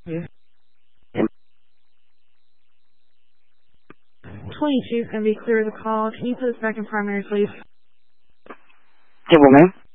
22 is going to be clear of the call. Can you put us back in primary, please? Table, ma'am.